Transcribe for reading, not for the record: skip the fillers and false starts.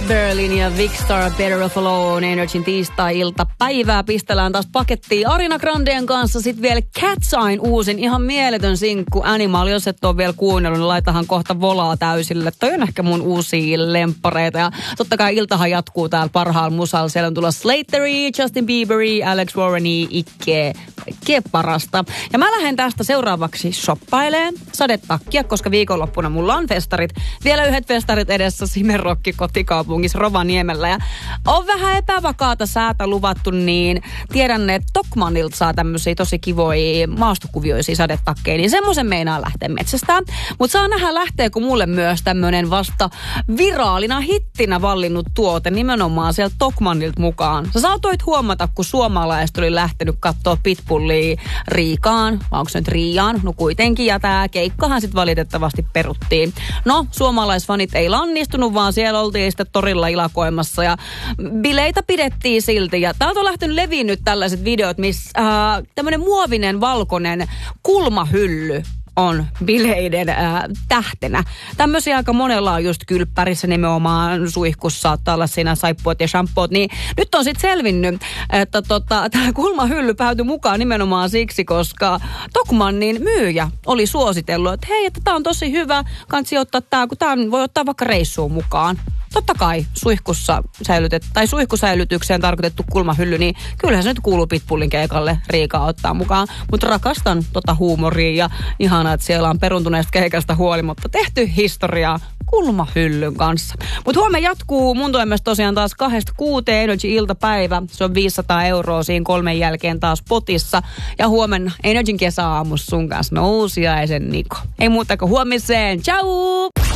Berlin ja Vicstar Better Off Alone Energyn tiistai-iltapäivää. Pistellään taas pakettiin Ariana Granden kanssa. Sitten vielä Cat's Eyen uusin ihan mieletön sinkku Animal. Jos et ole vielä kuunnellut, niin laitahan kohta volaa täysille. Toi on ehkä mun uusia lemppareita. Ja totta kai iltahan jatkuu täällä parhaalla musalla. Siellä on tulla Slatery, Justin Bieberi, Alex Warreni, kaikkea parasta. Ja mä lähden tästä seuraavaksi shoppaileen sadetakkia, koska viikonloppuna mulla on festarit. Vielä yhdet festarit edessä Simerokki kotikaupungissa Rovaniemellä. Ja on vähän epävakaata säätä luvattu, niin tiedän, että Tokmanilta saa tämmöisiä tosi kivoja maastokuvioisia sadetakkeja. Niin semmoisen meinaa lähteä metsästään. Mutta saa nähdä lähteekö mulle myös tämmöinen vasta viraalina hittinä vallinnut tuote nimenomaan sieltä Tokmanilta mukaan. Sä saatoit huomata, kun suomalaiset oli lähtenyt katsoa Pitbullia Riikaan. Vai onko se nyt Riiaan? No kuitenkin. Ja tää keikkahan sitten valitettavasti peruttiin. No, suomalaisfanit ei lannistunut, vaan siellä oltiin sitten torilla ilakoimassa ja bileitä pidettiin silti. Ja täältä on lähtenyt levinnyt tällaiset videot, missä tämmöinen muovinen valkoinen kulmahylly on bileiden tähtenä. Tämmöisiä aika monella on just kylppärissä nimenomaan suihkussa, saattaa olla siinä saippuot ja shampoot. Niin nyt on sitten selvinnyt, että tämä kulmahylly päätyi mukaan nimenomaan siksi, koska Tokmannin myyjä oli suositellut, että hei, että tämä on tosi hyvä, kansi ottaa tämä, kun tämä voi ottaa vaikka reissuun mukaan. Totta kai suihkusäilytykseen tarkoitettu kulmahylly, niin kyllähän se nyt kuuluu Pitbullin keikalle Riikaa ottaa mukaan. Mutta rakastan huumoria ja ihanaa, että siellä on peruntuneesta keikasta huolimatta tehty historiaa kulmahyllyn kanssa. Mutta huomenna jatkuu mun toimesta tosiaan taas 2-6 Energy-iltapäivä. Se on 500 € siinä 3 jälkeen taas potissa. Ja huomenna Energyn kesäaamus sun kanssa Nousiaisen Niko. Ei muuta kuin huomiseen. Ciao!